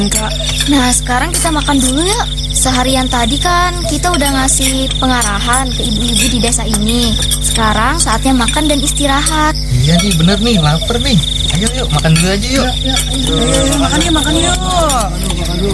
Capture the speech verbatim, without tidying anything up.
Enggak. Nah, sekarang kita makan dulu yuk. Seharian tadi kan kita udah ngasih pengarahan ke ibu-ibu di desa ini. Sekarang saatnya makan dan istirahat. Iya nih, bener nih, lapar nih. Ayo yuk, makan dulu aja yuk. Ya, ya, ayo, ayo, makan yuk, makan yuk.